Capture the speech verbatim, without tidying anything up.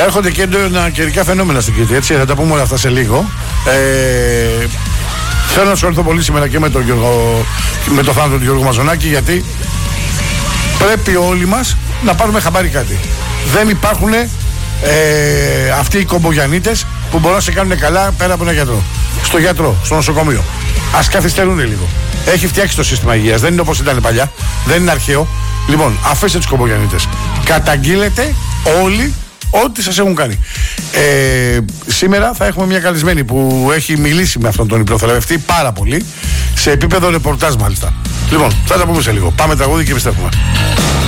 Έρχονται και έντονα καιρικά φαινόμενα στην Κρήτη, έτσι, θα τα πούμε όλα αυτά σε λίγο. Ε, θέλω να ασχοληθώ πολύ σήμερα και με τον, Γιώργο, με τον θάνατο του Γιώργου Μαζονάκη, γιατί πρέπει όλοι μας να πάρουμε χαμπάρι κάτι. Δεν υπάρχουν ε, αυτοί οι κομπογιανίτες που μπορούν να σε κάνουν καλά πέρα από ένα γιατρό. Στο γιατρό, στο νοσοκομείο. Ας καθυστερούν λίγο. Έχει φτιάξει το σύστημα υγείας. Δεν είναι όπως ήταν παλιά. Δεν είναι αρχαίο. Λοιπόν, αφήστε τους κομπογιανίτες. Καταγγείλετε όλοι ό,τι σας έχουν κάνει. Ε, σήμερα θα έχουμε μια καλεσμένη που έχει μιλήσει με αυτόν τον υπνοθεραπευτή πάρα πολύ. Σε επίπεδο ρεπορτάζ μάλιστα. Λοιπόν, θα τα πούμε σε λίγο. Πάμε τραγούδι και επιστρέφουμε.